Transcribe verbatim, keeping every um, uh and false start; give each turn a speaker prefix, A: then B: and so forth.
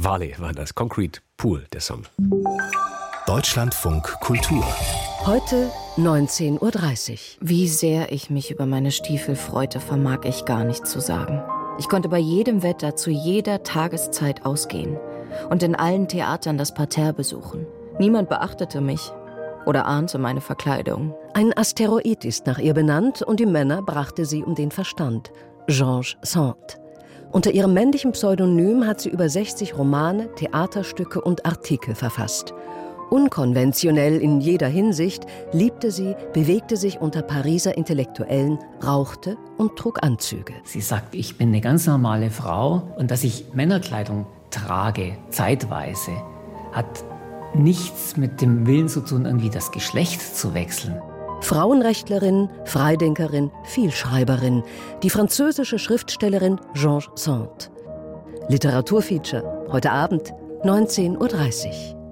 A: Wale war das. Concrete Pool, der Song.
B: Deutschlandfunk Kultur.
C: Heute neunzehn Uhr dreißig.
D: Wie sehr ich mich über meine Stiefel freute, vermag ich gar nicht zu sagen. Ich konnte bei jedem Wetter zu jeder Tageszeit ausgehen und in allen Theatern das Parterre besuchen. Niemand beachtete mich oder ahnte meine Verkleidung.
C: Ein Asteroid ist nach ihr benannt und die Männer brachte sie um den Verstand. Georges Sand. Unter ihrem männlichen Pseudonym hat sie über sechzig Romane, Theaterstücke und Artikel verfasst. Unkonventionell in jeder Hinsicht, liebte sie, bewegte sich unter Pariser Intellektuellen, rauchte und trug Anzüge.
E: Sie sagt, ich bin eine ganz normale Frau und dass ich Männerkleidung trage, zeitweise, hat nichts mit dem Willen zu tun, irgendwie das Geschlecht zu wechseln.
C: Frauenrechtlerin, Freidenkerin, Vielschreiberin, die französische Schriftstellerin Georges Sand. Literaturfeature, heute Abend neunzehn Uhr dreißig.